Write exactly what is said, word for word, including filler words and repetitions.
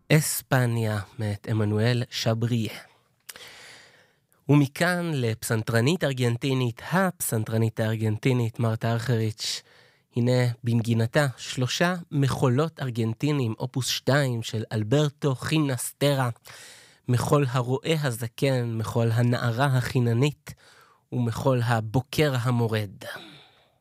אספניה מאת אמנואל שברייה. ומכאן לפסנתרנית ארגנטינית, הפסנתרנית הארגנטינית מרתה ארכריץ', הנה במגינתה שלושה מחולות ארגנטינים, אופוס שתיים של אלברטו חימנסטרה, מחול הרועה הזקן, מחול הנערה החיננית ומחול הבוקר המורד.